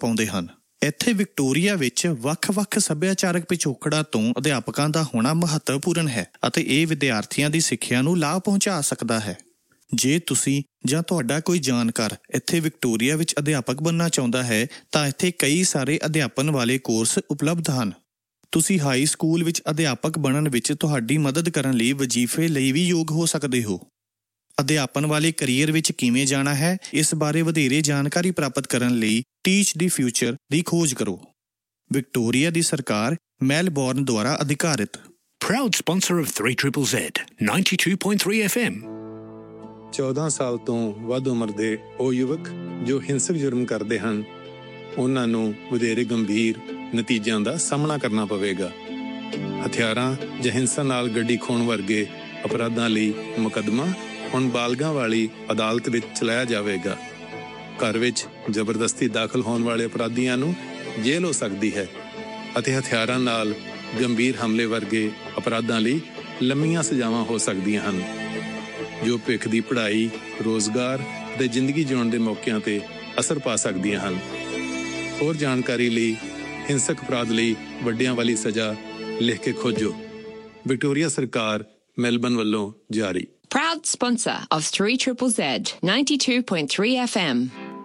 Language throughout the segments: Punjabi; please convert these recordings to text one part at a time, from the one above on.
ਪਾਉਂਦੇ ਹਨ। ਇੱਥੇ ਵਿਕਟੋਰੀਆ ਵਿੱਚ ਵੱਖ-ਵੱਖ ਸੱਭਿਆਚਾਰਕ ਪਿਛੋਕੜਾਂ ਤੋਂ ਅਧਿਆਪਕਾਂ ਦਾ ਹੋਣਾ ਮਹੱਤਵਪੂਰਨ ਹੈ ਅਤੇ ਇਹ ਵਿਦਿਆਰਥੀਆਂ ਦੀ ਸਿੱਖਿਆ ਨੂੰ ਲਾਭ ਪਹੁੰਚਾ ਸਕਦਾ ਹੈ। ਜੇ ਤੁਸੀਂ ਜਾਂ ਤੁਹਾਡਾ ਕੋਈ ਜਾਣਕਾਰ ਇੱਥੇ ਵਿਕਟੋਰੀਆ ਵਿੱਚ ਅਧਿਆਪਕ ਬਣਨਾ ਚਾਹੁੰਦਾ ਹੈ ਤਾਂ ਇੱਥੇ ਕਈ ਸਾਰੇ ਅਧਿਆਪਨ ਵਾਲੇ ਕੋਰਸ ਉਪਲਬਧ ਹਨ। ਤੁਸੀਂ ਹਾਈ ਸਕੂਲ ਵਿੱਚ ਅਧਿਆਪਕ ਬਣਨ ਵਿੱਚ ਤੁਹਾਡੀ ਮਦਦ ਕਰਨ ਲਈ ਵਜ਼ੀਫੇ ਲਈ ਵੀ ਯੋਗ ਹੋ ਸਕਦੇ ਹੋ। ਅਧਿਆਪਨ ਵਾਲੇ ਕਰੀਅਰ ਵਿੱਚ ਕਿਵੇਂ ਜਾਣਾ ਹੈ, ਇਸ ਬਾਰੇ ਵਧੇਰੇ ਜਾਣਕਾਰੀ ਪ੍ਰਾਪਤ ਕਰਨ ਲਈ ਟੀਚ ਦੀ ਫਿਊਚਰ ਦੀ ਖੋਜ ਕਰੋ। ਵਿਕਟੋਰੀਆ ਦੀ ਸਰਕਾਰ ਮੈਲਬੌਰਨ ਦੁਆਰਾ ਅਧਿਕਾਰਿਤ। Proud sponsor of 3ZZZ 92.3 FM। 14 ਸਾਲ ਤੋਂ ਵੱਧ ਉਮਰ ਦੇ ਉਹ ਯੁਵਕ ਜੋ ਹਿੰਸਕ ਜੁਰਮ ਕਰਦੇ ਹਨ, ਉਹਨਾਂ ਨੂੰ ਵਧੇਰੇ ਗੰਭੀਰ ਨਤੀਜਿਆਂ ਦਾ ਸਾਹਮਣਾ ਕਰਨਾ ਪਵੇਗਾ। ਹਥਿਆਰਾਂ ਜਾਂ ਹਿੰਸਾ ਨਾਲ ਗੱਡੀ ਖੋਹਣ ਵਰਗੇ ਅਪਰਾਧਾਂ ਲਈ ਮੁਕੱਦਮਾ ਹੁਣ ਬਾਲਗਾਂ ਵਾਲੀ ਅਦਾਲਤ ਵਿੱਚ ਚਲਾਇਆ ਜਾਵੇਗਾ। ਘਰ ਵਿੱਚ ਜ਼ਬਰਦਸਤੀ ਦਾਖਲ ਹੋਣ ਵਾਲੇ ਅਪਰਾਧੀਆਂ ਨੂੰ ਜੇਲ੍ਹ ਹੋ ਸਕਦੀ ਹੈ ਅਤੇ ਹਥਿਆਰਾਂ ਨਾਲ ਗੰਭੀਰ ਹਮਲੇ ਵਰਗੇ ਅਪਰਾਧਾਂ ਲਈ ਲੰਮੀਆਂ ਸਜ਼ਾਵਾਂ ਹੋ ਸਕਦੀਆਂ ਹਨ, ਜੋ ਭਵਿੱਖ ਦੀ ਪੜ੍ਹਾਈ, ਰੋਜ਼ਗਾਰ ਅਤੇ ਜ਼ਿੰਦਗੀ ਜਿਉਣ ਦੇ ਮੌਕਿਆਂ 'ਤੇ ਅਸਰ ਪਾ ਸਕਦੀਆਂ ਹਨ। ਹੋਰ ਜਾਣਕਾਰੀ ਲਈ ਹਿੰਸਕ ਅਪਰਾਧ ਲਈ ਵੱਡਿਆਂ ਵਾਲੀ ਸਜ਼ਾ ਲਿਖ ਕੇ ਖੋਜੋ। ਵਿਕਟੋਰੀਆ ਸਰਕਾਰ ਮੈਲਬਨ ਵੱਲੋਂ ਜਾਰੀ। Proud sponsor of 3ZZZ 92.3 FM।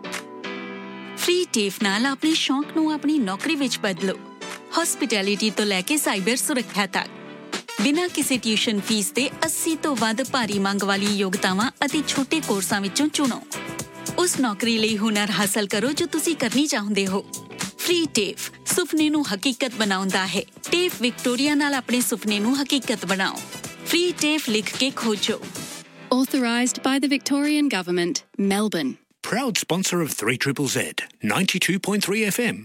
Free TAFE ਨਾਲ ਆਪਣੇ ਸ਼ੌਂਕ ਨੂੰ ਆਪਣੀ ਨੌਕਰੀ ਵਿੱਚ ਬਦਲੋ। ਹੌਸਪਿਟੈਲਿਟੀ ਤੋਂ ਲੈ ਕੇ ਸਾਈਬਰ ਸੁਰੱਖਿਆ ਤੱਕ, ਬਿਨਾਂ ਕਿਸੇ ਟਿਊਸ਼ਨ ਫੀਸ ਦੇ 80 ਤੋਂ ਵੱਧ ਭਾਰੀ ਮੰਗ ਵਾਲੀ ਯੋਗਤਾਵਾਂ ਅਤੇ ਛੋਟੇ ਕੋਰਸਾਂ ਵਿੱਚੋਂ ਚੁਣੋ। ਉਸ ਨੌਕਰੀ ਲਈ ਹੁਨਰ ਹਾਸਲ ਕਰੋ ਜੋ ਤੁਸੀਂ ਕਰਨੀ ਚਾਹੁੰਦੇ ਹੋ। ਫ੍ਰੀ ਟੇਫ ਸੁਪਨੇ ਨੂੰ ਹਕੀਕਤ ਬਣਾਉਂਦਾ ਹੈ। ਟੇਫ ਵਿਕਟੋਰੀਆ ਨਾਲ ਆਪਣੇ ਸੁਪਨੇ ਨੂੰ ਹਕੀਕਤ ਬਣਾਓ। ਫ੍ਰੀ ਟੇਫ ਲਿਖ ਕੇ ਖੋਜੋ। Authorised by the Victorian Government, Melbourne. Proud sponsor of 3ZZZ 92.3 FM।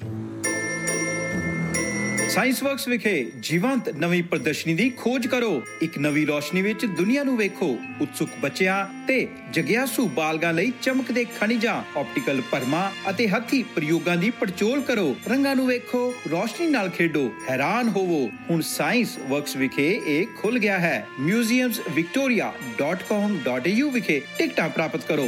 Science works ਵਿਖੇ ਜੀਵੰਤ ਨਵੀਂ ਪ੍ਰਦਰਸ਼ਨੀ ਦੀ ਖੋਜ ਕਰੋ। ਇੱਕ ਨਵੀਂ ਰੋਸ਼ਨੀ ਵਿੱਚ ਦੁਨੀਆ ਨੂੰ ਵੇਖੋ। ਉਤਸੁਕ ਬੱਚਿਆਂ ਤੇ ਜਗਿਆਸੂ ਬਾਲਗਾਂ ਲਈ ਚਮਕਦੇ ਖਣਿਜਾਂ, ਆਪਟੀਕਲ ਭਰਮਾਂ ਅਤੇ ਹੱਥੀ ਪ੍ਰਯੋਗਾਂ ਦੀ ਪੜਚੋਲ ਕਰੋ। ਰੰਗਾਂ ਨੂੰ ਵੇਖੋ, ਰੋਸ਼ਨੀ ਨਾਲ ਖੇਡੋ, ਹੈਰਾਨ ਹੋਵੋ। ਹੁਣ ਸਾਇੰਸ ਵਰਕਸ ਵਿਖੇ ਇਹ ਖੁੱਲ ਗਿਆ ਹੈ। museumsvictoria.com.au ਵਿਖੇ ਟਿਕਟਾਂ ਪ੍ਰਾਪਤ ਕਰੋ।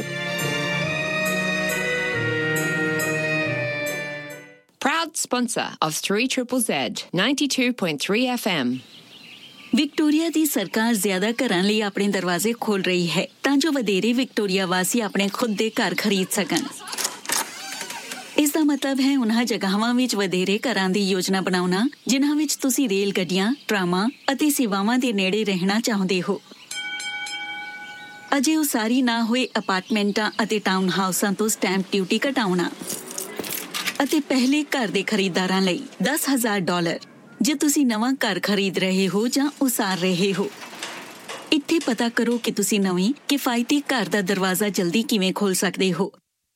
Proud sponsor of 3ZZZ 92.3 FM। Victoria ਦੀ ਸਰਕਾਰ ਜ਼ਿਆਦਾ ਘਰਾਂ ਲਈ ਆਪਣੇ ਦਰਵਾਜ਼ੇ ਖੋਲ ਰਹੀ ਹੈ ਤਾਂ ਜੋ ਵਧੇਰੇ ਵਿਕਟੋਰੀਆ ਵਾਸੀ ਆਪਣੇ ਖੁਦ ਦੇ ਘਰ ਖਰੀਦ ਸਕਣ। ਇਸ ਦਾ ਮਤਲਬ ਹੈ ਉਹਨਾਂ ਜਗ੍ਹਾਵਾਂ ਵਿੱਚ ਵਧੇਰੇ ਘਰਾਂ ਦੀ ਯੋਜਨਾ ਬਣਾਉਣਾ ਜਿਨ੍ਹਾਂ ਵਿੱਚ ਤੁਸੀਂ ਰੇਲ ਗੱਡੀਆਂ, ਟਰਾਮਾਂ ਅਤੇ ਸੇਵਾਵਾਂ ਦੇ ਨੇੜੇ ਰਹਿਣਾ ਚਾਹੁੰਦੇ ਹੋ। ਅਜੇ ਉਸਾਰੀ ਨਾ ਹੋਏ ਅਪਾਰਟਮੈਂਟਾਂ ਅਤੇ ਟਾਊਨ ਹਾਊਸਾਂ ਤੋਂ ਸਟੈਂਪ ਡਿਊਟੀ ਘਟਾਉਣਾ ਅਤੇ ਪਹਿਲੇ ਘਰ ਦੇ ਖਰੀਦਦਾਰਾਂ ਲਈ $10,000 ਜੇ ਤੁਸੀਂ ਨਵਾਂ ਘਰ ਖਰੀਦ ਰਹੇ ਹੋ ਜਾਂ ਉਸਾਰ ਰਹੇ ਹੋ। ਇੱਥੇ ਪਤਾ ਕਰੋ ਕਿ ਤੁਸੀਂ ਨਵੀਂ ਕਿਫਾਇਤੀ ਘਰ ਦਾ ਦਰਵਾਜ਼ਾ ਜਲਦੀ ਕਿਵੇਂ ਖੋਲ੍ਹ ਸਕਦੇ ਹੋ।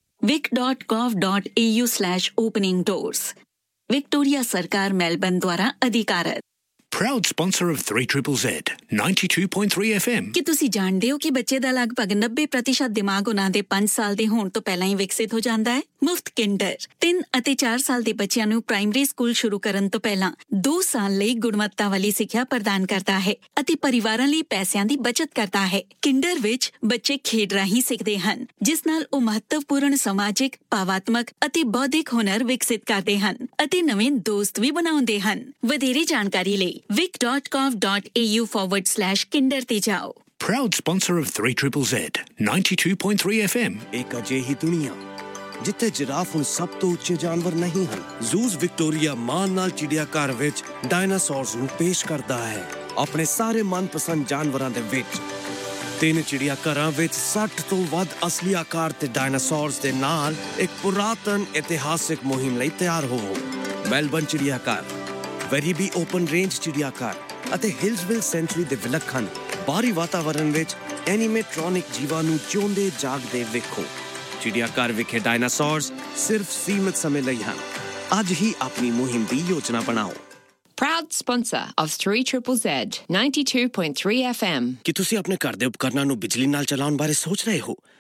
vic.gov.au/opening doors। ਵਿਕਟੋਰੀਆ ਸਰਕਾਰ ਮੈਲਬਨ ਦੁਆਰਾ ਅਧਿਕਾਰਤ। Proud sponsor of 3ZZZ 92.3 FM। ਕੀ ਤੁਸੀਂ ਜਾਣਦੇ ਹੋ ਕਿ ਬੱਚੇ ਦਾ ਲਗਭਗ 90% ਦਿਮਾਗ ਉਹਨਾਂ ਦੇ 5 ਸਾਲ ਦੇ ਹੋਣ ਤੋਂ ਪਹਿਲਾਂ ਹੀ ਵਿਕਸਿਤ ਹੋ ਜਾਂਦਾ ਹੈ? ਮੁਫਤ ਕਿੰਡਰ 3 ਅਤੇ 4 ਸਾਲ ਦੇ ਬੱਚਿਆਂ ਨੂੰ ਪ੍ਰਾਇਮਰੀ ਸਕੂਲ ਸ਼ੁਰੂ ਕਰਨ ਤੋਂ ਪਹਿਲਾਂ 2 ਸਾਲ ਲਈ ਗੁਣਵੱਤਾ ਵਾਲੀ ਸਿੱਖਿਆ ਪ੍ਰਦਾਨ ਕਰਦਾ ਹੈ ਅਤੇ ਪਰਿਵਾਰਾਂ ਲਈ ਪੈਸਿਆਂ ਦੀ ਬਚਤ ਕਰਦਾ ਹੈ। ਕਿੰਡਰ ਵਿੱਚ ਬੱਚੇ ਖੇਡ ਰਾਹੀਂ ਸਿੱਖਦੇ ਹਨ, ਜਿਸ ਨਾਲ ਉਹ ਮਹੱਤਵਪੂਰਨ ਸਮਾਜਿਕ, ਭਾਵਾਤਮਕ ਅਤੇ ਬੌਧਿਕ ਹੁਨਰ ਵਿਕਸਿਤ ਕਰਦੇ ਹਨ ਅਤੇ ਨਵੇਂ ਦੋਸਤ ਵੀ ਬਣਾਉਂਦੇ ਹਨ। ਵਧੇਰੇ ਜਾਣਕਾਰੀ ਲਈ vic.gov.au/kinder ਤੇ ਜਾਓ। Proud sponsor of 3ZZZ 92.3 FM। ਇੱਕ ਅਜਿਹੀ ਦੁਨੀਆ ਜਿੱਥੇ ਜਿਰਾਫ ਹੁਣ ਸਭ ਤੋਂ ਉੱਚੇ ਜਾਨਵਰ ਨਹੀਂ ਹਨ। ਜ਼ੂਜ਼ ਵਿਕਟੋਰੀਆ ਮਾਣ ਨਾਲ ਚਿੜੀਆਘਰ ਵਿੱਚ ਡਾਇਨਾਸੌਰਸ ਨੂੰ ਪੇਸ਼ ਕਰਦਾ ਹੈ। ਆਪਣੇ ਸਾਰੇ ਮਨਪਸੰਦ ਜਾਨਵਰਾਂ ਦੇ ਵਿੱਚ 3 ਚਿੜੀਆਘਰਾਂ ਵਿੱਚ 60 ਤੋਂ ਵੱਧ ਅਸਲੀ ਆਕਾਰ ਤੇ ਡਾਇਨਾਸੌਰਸ ਦੇ ਨਾਲ ਇੱਕ ਪੁਰਾਤਨ ਇਤਿਹਾਸਿਕ ਮੁਹਿੰਮ ਲਈ ਤਿਆਰ ਹੋਵੋ। ਮੈਲਬਨ ਚਿੜੀਆਘਰ, ਵੈਰੀਬੀ ਓਪਨ ਰੇਂਜ ਚਿੜੀਆਘਰ ਅਤੇ ਹਿਲਸਵਿਲ ਸੈਂਚੁਰੀ ਦੇ ਵਿਲੱਖਣ ਬਾਹਰੀ ਵਾਤਾਵਰਣ ਵਿੱਚ ਐਨੀਮੇਟ੍ਰੋਨਿਕ ਜੀਵਾਂ ਨੂੰ ਜਿਉਂਦੇ ਜਾਗਦੇ ਵੇਖੋ। ਚਿੜੀਆਘਰ ਵਿਖੇ ਡਾਇਨਾਸੌਰਸ ਸਿਰਫ ਸੀਮਿਤ ਸਮੇਂ ਲਈ ਹਨ। ਅੱਜ ਹੀ ਆਪਣੀ ਮੁਹਿੰਮ ਦੀ ਯੋਜਨਾ ਬਣਾਓ। Proud sponsor of 3ZZZ 92.3 FM। ਕੀ ਤੁਸੀਂ ਆਪਣੇ ਘਰ ਦੇ ਉਪਕਰਨਾਂ ਨੂੰ ਬਿਜਲੀ ਨਾਲ ਚਲਾਉਣ ਬਾਰੇ ਸੋਚ ਰਹੇ ਹੋ?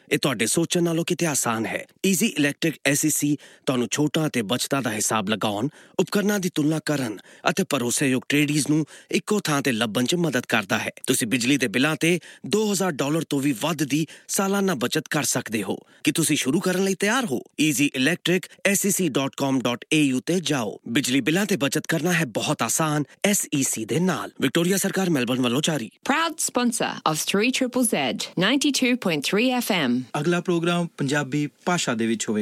ਇਹ ਤੁਹਾਡੇ ਸੋਚਣ ਨਾਲੋਂ ਕਿਤੇ ਆਸਾਨ ਹੈ। ਈਜ਼ੀ ਇਲੈਕਟ੍ਰਿਕ SEC ਤੁਹਾਨੂੰ ਛੋਟਾਂ ਅਤੇ ਬਚਤਾਂ ਦਾ ਹਿਸਾਬ ਲਗਾਉਣ, ਉਪਕਰਨਾਂ ਦੀ ਤੁਲਨਾ ਕਰਨ ਅਤੇ ਭਰੋਸੇਯੋਗ ਟ੍ਰੇਡੀਜ਼ ਨੂੰ ਇੱਕੋ ਥਾਂ ਤੇ ਲੱਭਣ 'ਚ ਮਦਦ ਕਰਦਾ ਹੈ। ਤੁਸੀਂ ਬਿਜਲੀ ਦੇ ਬਿੱਲਾਂ ਤੇ $2000 ਤੋਂ ਵੀ ਵੱਧ ਦੀ ਸਾਲਾਨਾ ਬਚਤ ਕਰ ਸਕਦੇ ਹੋ। ਕੀ ਤੁਸੀਂ ਸ਼ੁਰੂ ਕਰਨ ਲਈ ਤਿਆਰ ਹੋ? easyelectricsec.com.au ਤੇ ਜਾਓ। ਬਿਜਲੀ ਬਿੱਲਾਂ ਤੇ ਬਚਤ ਕਰਨਾ ਹੈ ਬਹੁਤ ਆਸਾਨ SEC ਦੇ ਨਾਲ। ਵਿਕਟੋਰੀਆ ਸਰਕਾਰ, ਮੈਲਬਰਨ ਵੱਲੋਂ ਜਾਰੀ। Proud sponsor of 3ZZZ 92.3 FM. ਅਗਲਾ ਪ੍ਰੋਗਰਾਮ ਪੰਜਾਬੀ ਭਾਸ਼ਾ ਦੇ ਵਿੱਚ ਹੋਵੇਗਾ।